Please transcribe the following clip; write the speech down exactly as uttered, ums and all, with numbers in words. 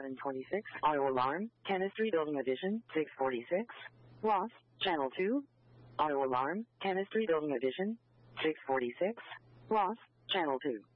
seven twenty-six. Auto alarm, Chemistry Building Edition, six forty-six. Lost, Channel two. Auto alarm, Chemistry Building Edition, six forty-six. Lost, Channel two.